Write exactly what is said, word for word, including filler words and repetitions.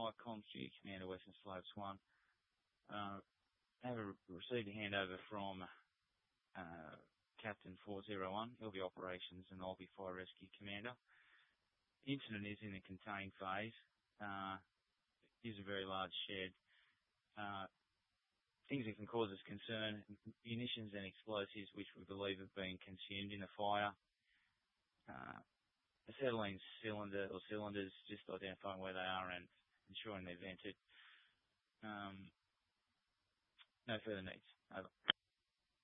Mike, Comms Duty Commander, Western Slopes one. Uh, have a, received a handover from uh, Captain four oh one, L B Operations, and I'll be Fire Rescue Commander. The incident is in the contained phase. Uh, it is a very large shed. Uh, things that can cause us concern, munitions and explosives which we believe have been consumed in the fire. Uh, acetylene cylinder or cylinders, just identifying where they are and ensuring they're vented. Um, no further needs. Over.